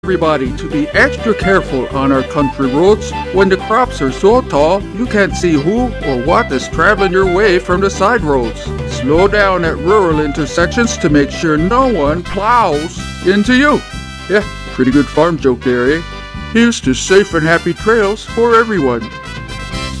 everybody to be extra careful on our country roads. When the crops are so tall, you can't see who or what is traveling your way from the side roads. Slow down at rural intersections to make sure no one plows into you. Yeah, pretty good farm joke there, eh? Here's to safe and happy trails for everyone.